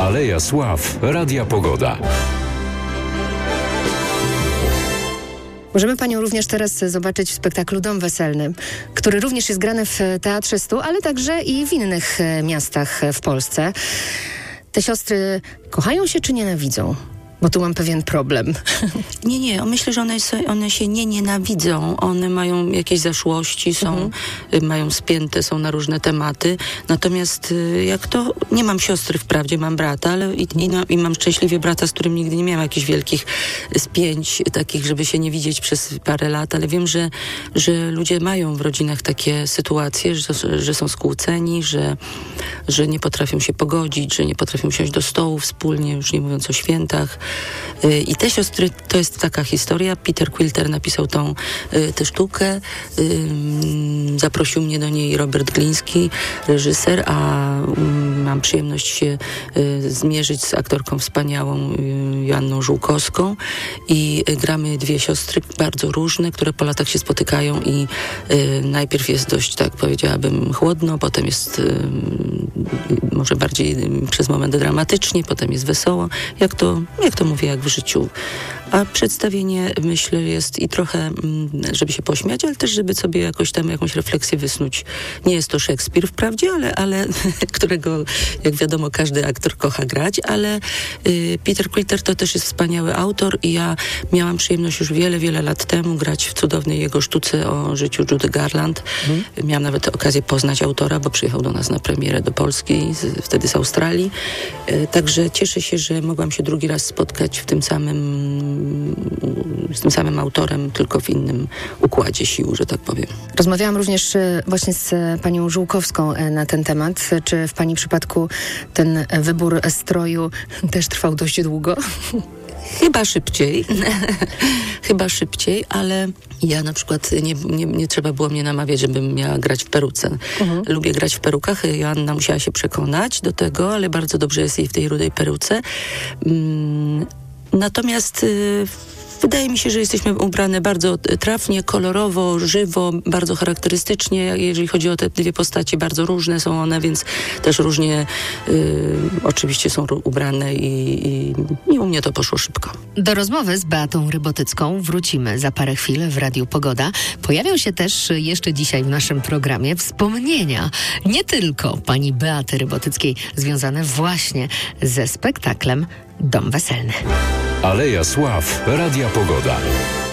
Aleja Sław Radia Pogoda. Możemy Panią również teraz zobaczyć w spektaklu Dom Weselny, który również jest grany w Teatrze Stu, ale także i w innych miastach w Polsce. Te siostry kochają się czy nienawidzą? Bo tu mam pewien problem. Nie. Myślę, że one się nie nienawidzą. One mają jakieś zaszłości, mają spięte, są na różne tematy. Natomiast nie mam siostry wprawdzie, mam brata, ale i mam szczęśliwie brata, z którym nigdy nie miałam jakichś wielkich spięć, takich, żeby się nie widzieć przez parę lat, ale wiem, że ludzie mają w rodzinach takie sytuacje, że są skłóceni, że nie potrafią się pogodzić, że nie potrafią siąść do stołu wspólnie, już nie mówiąc o świętach. I te siostry, to jest taka historia. Peter Quilter napisał tę sztukę. Zaprosił mnie do niej Robert Gliński, reżyser, a mam przyjemność się zmierzyć z aktorką wspaniałą Joanną Żółkowską i gramy dwie siostry bardzo różne, które po latach się spotykają i najpierw jest dość, tak powiedziałabym, chłodno, potem jest może bardziej przez moment dramatycznie, potem jest wesoło. Jak to mówię, jak w życiu. A przedstawienie, myślę, jest i trochę, żeby się pośmiać, ale też, żeby sobie jakąś refleksję wysnuć. Nie jest to Szekspir wprawdzie, ale którego, jak wiadomo, każdy aktor kocha grać, ale Peter Quilter to też jest wspaniały autor i ja miałam przyjemność już wiele, wiele lat temu grać w cudownej jego sztuce o życiu Judy Garland. Miałam nawet okazję poznać autora, bo przyjechał do nas na premierę do Polski, wtedy z Australii. Także cieszę się, że mogłam się drugi raz spotkać z tym samym autorem, tylko w innym układzie sił, że tak powiem. Rozmawiałam również właśnie z panią Żółkowską na ten temat. Czy w pani przypadku ten wybór stroju też trwał dość długo? Chyba szybciej, ale ja na przykład nie trzeba było mnie namawiać, żebym miała grać w peruce. Lubię grać w perukach. Joanna musiała się przekonać do tego, ale bardzo dobrze jest jej w tej rudej peruce. Natomiast wydaje mi się, że jesteśmy ubrane bardzo trafnie, kolorowo, żywo, bardzo charakterystycznie. Jeżeli chodzi o te dwie postacie, bardzo różne są one, więc też różnie oczywiście są ubrane i u mnie to poszło szybko. Do rozmowy z Beatą Rybotycką wrócimy za parę chwil w Radiu Pogoda. Pojawią się też jeszcze dzisiaj w naszym programie wspomnienia nie tylko pani Beaty Rybotyckiej, związane właśnie ze spektaklem Dom Weselny. Aleja Sław Radia Pogoda.